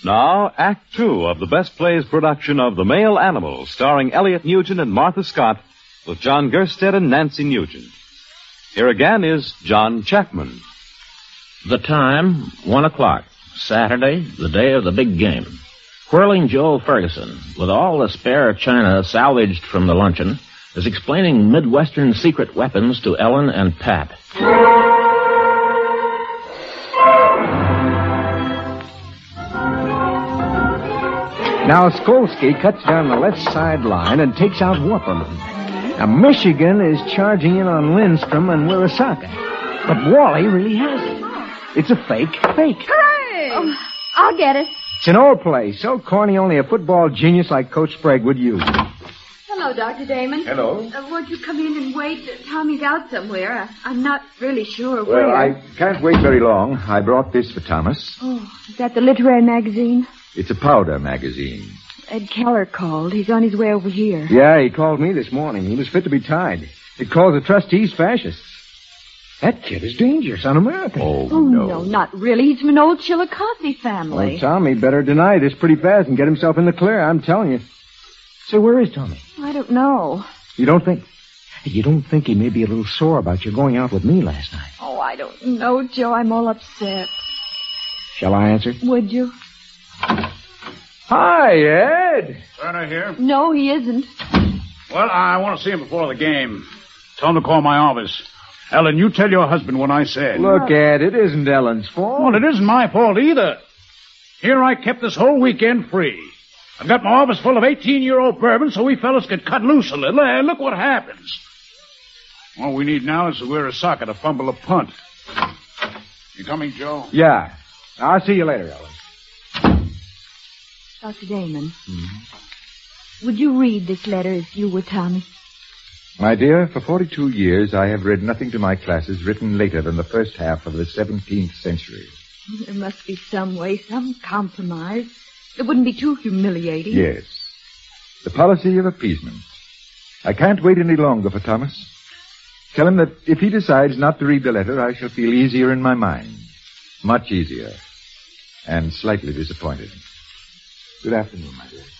Now, Act Two of the Best Plays production of The Male Animal, starring Elliot Nugent and Martha Scott, with John Gerstead and Nancy Nugent. Here again is John Chapman. The time, 1 o'clock. Saturday, the day of the big game. Whirling Joe Ferguson, with all the spare china salvaged from the luncheon, is explaining Midwestern secret weapons to Ellen and Pat. Now, Skolsky cuts down the left sideline and takes out Whopperman. Now, Michigan is charging in on Lindstrom and Wirasaka. But Wally really has it. It's a fake. Hooray! Oh, I'll get it. It's an old play. So corny only a football genius like Coach Sprague would use. Hello, Dr. Damon. Hello. Won't you come in and wait? Tommy's out somewhere. I'm not really sure where. Well, I can't wait very long. I brought this for Thomas. Oh, is that the literary magazine? It's a powder magazine. Ed Keller called. He's on his way over here. Yeah, he called me this morning. He was fit to be tied. He called the trustees fascists. That kid is dangerous, un-American. Oh, no, not really. He's from an old Chillicothe family. Well, Tommy better deny this pretty fast and get himself in the clear, I'm telling you. So where is Tommy? I don't know. You don't think he may be a little sore about your going out with me last night? Oh, I don't know, Joe. I'm all upset. Shall I answer? Would you? Hi, Ed. Turner here? No, he isn't. Well, I want to see him before the game. Tell him to call my office. Ellen, you tell your husband what I said. Look, Ed, it isn't Ellen's fault. Well, it isn't my fault either. Here I kept this whole weekend free. I've got my office full of 18-year-old bourbon so we fellas could cut loose a little. And look what happens. All we need now is to wear a socket to fumble a punt. You coming, Joe? Yeah. I'll see you later, Ellen. Dr. Damon. Would you read this letter if you were Tommy? My dear, for 42 years I have read nothing to my classes written later than the first half of the 17th century. There must be some way, some compromise. It wouldn't be too humiliating. Yes. The policy of appeasement. I can't wait any longer for Thomas. Tell him that if he decides not to read the letter, I shall feel easier in my mind. Much easier. And slightly disappointed. Good afternoon, my dear.